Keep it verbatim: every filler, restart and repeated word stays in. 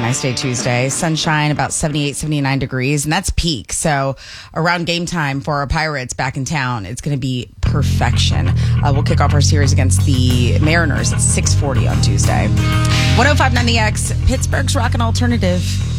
nice day Tuesday. Sunshine, about seventy-eight, seventy-nine degrees, and that's peak. So around game time for our Pirates back in town, it's going to be perfection. Uh, we'll kick off our series against the Mariners at six forty on Tuesday. one oh five point nine The X, Pittsburgh's Rock and Alternative.